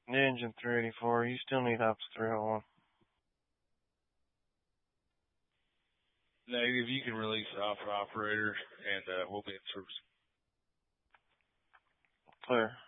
Engine 384, you still need ops 301. Negative, you can release the Alpha operator, and we'll be in service. Clear.